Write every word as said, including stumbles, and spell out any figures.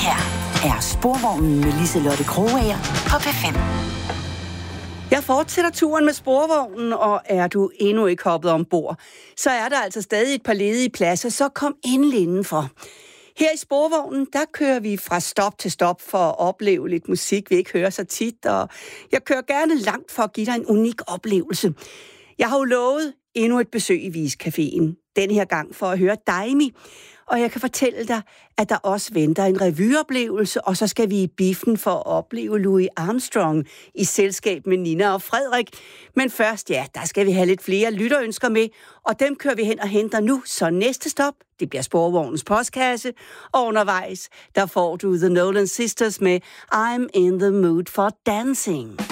her er Sporvognen med Liselotte Krogager på P fem. Jeg fortsætter turen med Sporvognen, og er du endnu ikke hoppet ombord, så er der altså stadig et par ledige pladser, så kom endelig indenfor. Her i Sporvognen, der kører vi fra stop til stop for at opleve lidt musik, vi ikke hører så tit, og jeg kører gerne langt for at give dig en unik oplevelse. Jeg har jo lovet endnu et besøg i Viscaféen, den her gang for at høre Daimi, og jeg kan fortælle dig, at der også venter en revyeoplevelse, og så skal vi i biffen for at opleve Louis Armstrong i selskab med Nina og Frederik. Men først, ja, der skal vi have lidt flere lytterønsker med, og dem kører vi hen og henter nu. Så næste stop, det bliver Sporvognens postkasse, og undervejs, der får du The Nolan Sisters med I'm in the mood for dancing.